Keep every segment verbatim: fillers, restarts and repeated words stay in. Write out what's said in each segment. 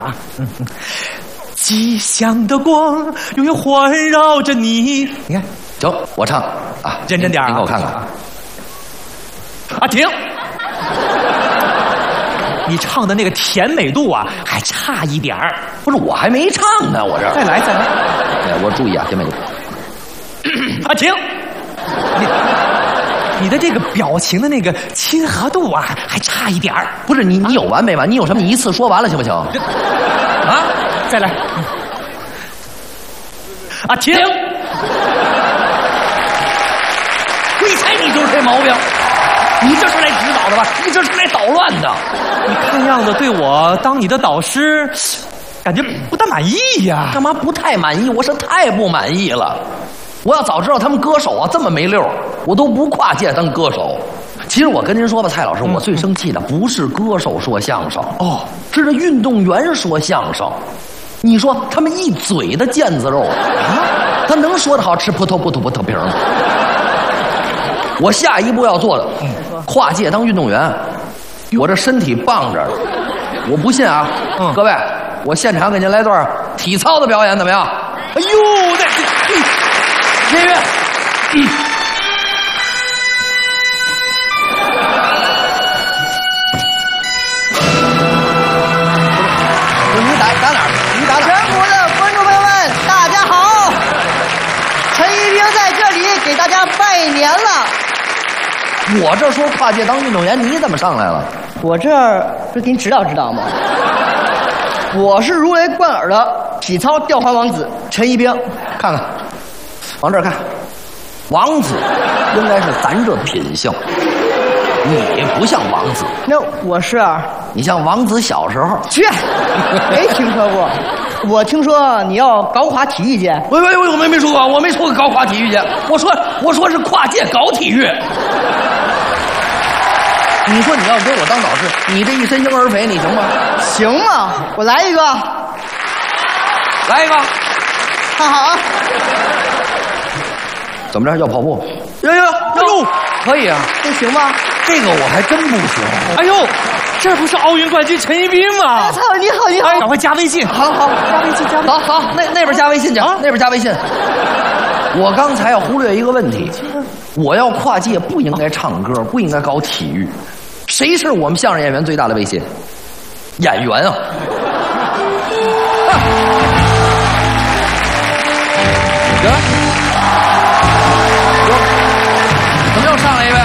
啊，嗯嗯，吉祥的光永远环绕着你。你看， 行，我唱啊， 认真点啊！ 您给我看看啊！ 啊，停！你唱的那个甜美度啊，还差一点儿。 不是，我还没唱呢，我这再来，再来。 哎，我注意啊，甜美度。 啊，停！你你的这个表情的那个亲和度啊，还差一点儿。 不是你，你有完没完？你有什么？你一次说完了行不行？ 啊，再来。啊，停！ 我一猜你就是这毛病，你这是来指导的吧？你这是来捣乱的。 你看样子对我当你的导师，感觉不大满意呀？ 干嘛不太满意？我是太不满意了。我要早知道他们歌手啊这么没溜，我都不跨界当歌手。其实我跟您说吧，蔡老师，我最生气的不是歌手说相声哦，是这运动员说相声。你说他们一嘴的腱子肉啊，他能说得好吃葡萄不吐不吐皮吗？我下一步要做的，跨界当运动员。我这身体棒着，我不信啊！嗯、各位，我现场给您来段体操的表演，怎么样？ 哎呦，那这音乐，嗯。你打打哪儿？你打哪儿？ 全国的观众朋友们，大家好！陈一鸣在这里给大家拜年了。 我这说跨界当运动员，你怎么上来了？ 我这儿不是给你指导指导吗？我是如雷贯耳的体操吊环王子陈一鸣， 看看，往这儿看，王子应该是咱这品性，你不像王子。 那我是， 你像王子小时候。 去，没听说过。我听说你要搞垮体育界。 喂喂喂，我没没说过，我没说过搞垮体育界，我说我说是跨界搞体育。你说你要给我当导师，你这一身婴儿肥，你行吗？ 行吗？我来一个， 来一个， 看好啊！ 怎么着？要跑步？ 呀呀，哎呦， 可以啊， 这行吗？ 这个我还真不行。 哎呦，这不是奥运冠军陈一鸣吗？ 哎，操，你好，你好， 哎，赶快加微信， 好好加微信，加微信。 好好，那那边加微信去，啊、那边加微信。我刚才要忽略一个问题，我要跨界不应该唱歌，不应该搞体育。谁是我们相声演员最大的威胁？演员啊！啊行，行，怎么又上来一位？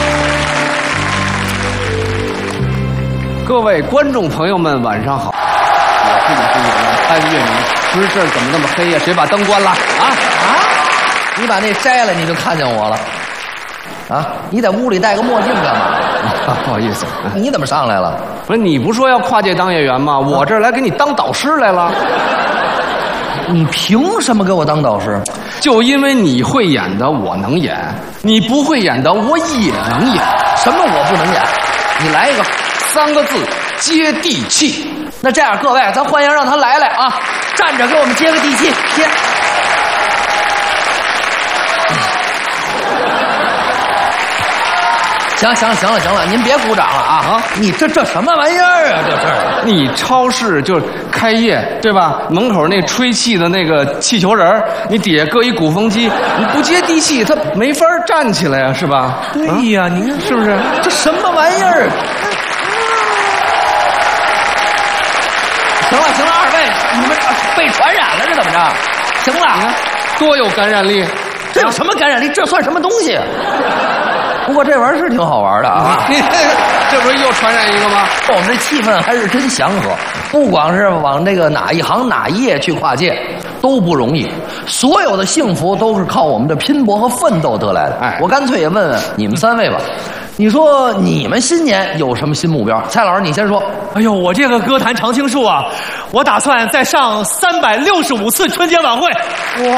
各位观众朋友们，晚上好！我是你是演员潘粤明。不是这儿怎么那么黑呀？谁把灯关了？啊啊！你把那摘了，你就看见我了。啊！你在屋里戴个墨镜干嘛？ 啊、不好意思， 你怎么上来了？ 不是你不说要跨界当演员吗？我这儿来给你当导师来了。 你凭什么给我当导师？ 就因为你会演的我能演，你不会演的我也能演。 什么我不能演？你来一个， 三个字，接地气。 那这样，各位，咱欢迎让他来来啊，站着给我们接个地气，接。行行行了行了，您别鼓掌了啊！啊，你这这什么玩意儿啊？这是你超市就是开业对吧？门口那吹气的那个气球人，你底下搁一鼓风机，你不接地气，他没法站起来呀，是吧？ 对呀，你看是不是？ 这什么玩意儿？行了行了，二位，你们被传染了是怎么着？行了， 你看多有感染力， 这有什么感染力？这算什么东西？不过这玩意儿是挺好玩的啊！ 这不是又传染一个吗？ 我们这气氛还是真祥和，不光是往这个哪一行哪一业去跨界，都不容易。所有的幸福都是靠我们的拼搏和奋斗得来的。哎，我干脆也问问你们三位吧，你说你们新年有什么新目标？蔡老师，你先说。 哎呦，我这个歌坛常青树啊，我打算再上三百六十五次春节晚会。 哇！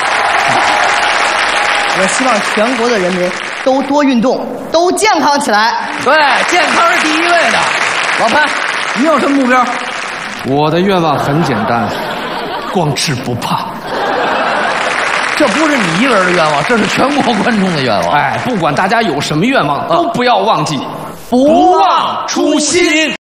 我希望全国的人民都多运动，都健康起来。 对，健康是第一位的。老潘，你有什么目标？ 我的愿望很简单，光吃不胖。 这不是你一个人的愿望，这是全国观众的愿望。 哎，不管大家有什么愿望，都不要忘记， 不忘初心。